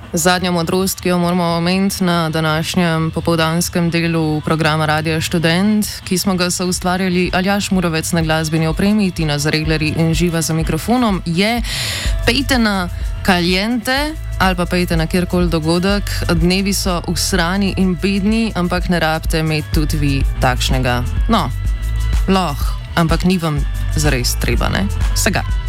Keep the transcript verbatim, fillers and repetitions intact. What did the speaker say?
Zadnja modrost, ki jo moramo omeniti na današnjem popoldanskem delu programa Radia Študent, ki smo ga soustvarjali Aljaž Murovec na glasbeni opremi, Tina Zreglerji in Živa za mikrofonom, je pejte na Caliente ali pa pejte na kjerkoli dogodek. Dnevi so usrani in bedni, ampak ne rabite imeti tudi vi takšnega. No, loh, ampak ni vam zares treba, ne? Vsega.